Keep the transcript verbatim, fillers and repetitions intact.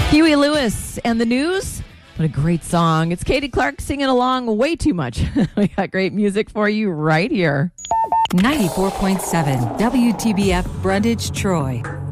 Huey Lewis and the News. What a great song. It's Katie Clark singing along way too much. We got great music for you right here. ninety-four point seven W T B F Brundage, Troy.